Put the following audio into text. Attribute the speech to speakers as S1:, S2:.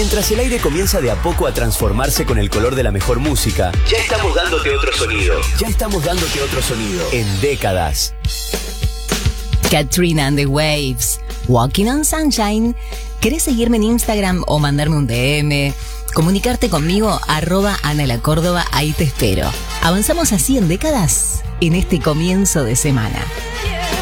S1: Mientras el aire comienza de a poco a transformarse con el color de la mejor música, ya estamos dándote otro sonido. En décadas.
S2: Katrina and the Waves, Walking on Sunshine. ¿Querés seguirme en Instagram o mandarme un DM? Comunicarte conmigo, @AnalaCórdoba, ahí te espero. Avanzamos así en décadas, en este comienzo de semana.